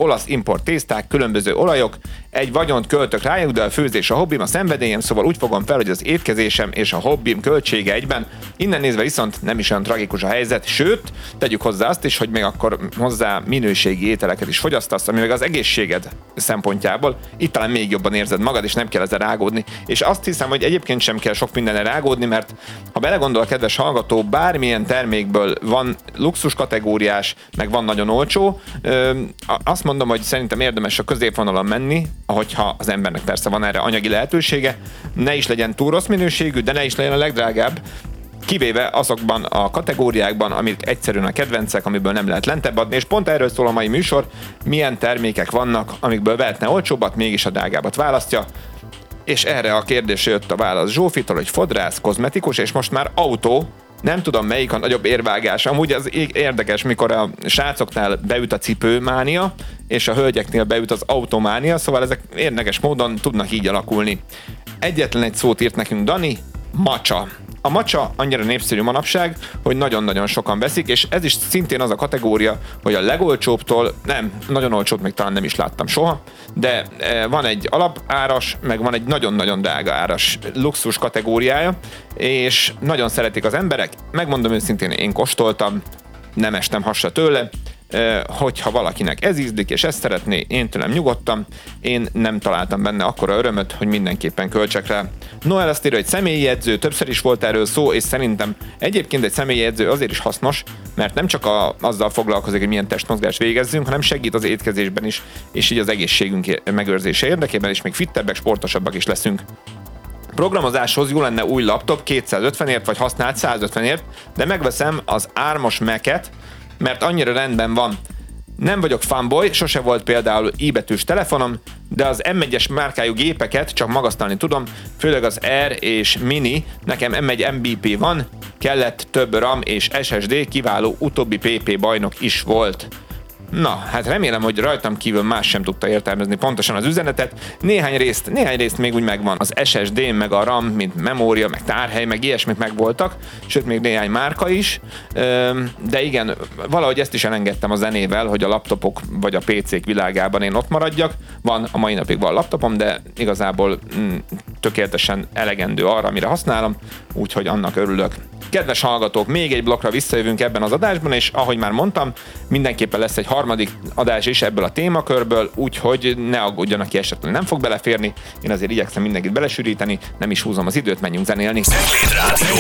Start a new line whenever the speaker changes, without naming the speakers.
olasz import tészták, különböző olajok, egy vagyont költök rájuk, de a főzés a hobbim, a szenvedélyem, szóval úgy fogom fel, hogy az étkezésem és a hobbim költsége egyben. Innen nézve viszont nem is olyan tragikus a helyzet, sőt, tegyük hozzá azt is, hogy még akkor hozzá minőségi ételeket is fogyasztasz, ami meg az egészséged szempontjából itt talán még jobban érzed magad, és nem kell ezzel rágódni. És azt hiszem, hogy egyébként sem kell sok mindenre rágódni, mert ha belegondol a kedves hallgató, bármilyen termékből van luxus kategóriás, meg van nagyon olcsó, azt mondom, hogy szerintem érdemes a középvonalon menni, ahogyha az embernek persze van erre anyagi lehetősége, ne is legyen túl rossz minőségű, de ne is legyen a legdrágább, kivéve azokban a kategóriákban, amik egyszerűen a kedvencek, amiből nem lehet lentebb adni, és pont erről szól a mai műsor, milyen termékek vannak, amikből vehetne olcsóbbat, mégis a drágábbat választja, és erre a kérdésre jött a válasz Zsófitól, hogy fodrász, kozmetikus, és most már autó, nem tudom melyik a nagyobb érvágás. Amúgy az érdekes, mikor a srácoknál beüt a cipőmánia, és a hölgyeknél beüt az autománia, szóval ezek érdekes módon tudnak így alakulni. Egyetlen egy szót írt nekünk Dani, macsa. A macsa annyira népszerű manapság, hogy nagyon-nagyon sokan veszik, és ez is szintén az a kategória, hogy a legolcsóbbtól, nem, nagyon olcsót még talán nem is láttam soha, de van egy alapáras, meg van egy nagyon-nagyon drága áras luxus kategóriája, és nagyon szeretik az emberek. Megmondom őszintén, én kóstoltam, nem estem hasra tőle, hogyha valakinek ez ízlik, és ezt szeretné, én tőlem nyugodtan, én nem találtam benne akkora örömöt, hogy mindenképpen költsek rá. Noel azt írja, hogy személyi jegyző, többször is volt erről szó, és szerintem egyébként egy személyi jegyző azért is hasznos, mert nem csak azzal foglalkozik, hogy milyen testmozgást végezzünk, hanem segít az étkezésben is, és így az egészségünk megőrzése érdekében, és még fittebbek, sportosabbak is leszünk. Programozáshoz jó lenne új laptop 250-ért, vagy használt 150-ért, de megveszem az ARM-os Mac-et, mert annyira rendben van. Nem vagyok fanboy, sose volt például i-betűs telefonom, de az M1-es márkájú gépeket csak magasztalni tudom, főleg az R és Mini, nekem M1 MVP van, kellett több RAM és SSD, kiváló utóbbi PP bajnok is volt. Na, hát remélem, hogy rajtam kívül más sem tudta értelmezni pontosan az üzenetet. Néhány részt még úgy megvan. Az SSD, meg a RAM, mint memória, meg tárhely, meg ilyesmik megvoltak, sőt még néhány márka is. De igen, valahogy ezt is elengedtem a zenével, hogy a laptopok vagy a PC-k világában én ott maradjak. A mai napig van laptopom, de igazából tökéletesen elegendő arra, amire használom, úgyhogy annak örülök. Kedves hallgatók, még egy blokkra visszajövünk ebben az adásban, és ahogy már mondtam, mindenképpen lesz egy harmadik adás is ebből a témakörből, úgyhogy ne aggódjanak ki, esetleg nem fog beleférni. Én azért igyekszem mindenkit belesűríteni, nem is húzom az időt, menjünk zenélni.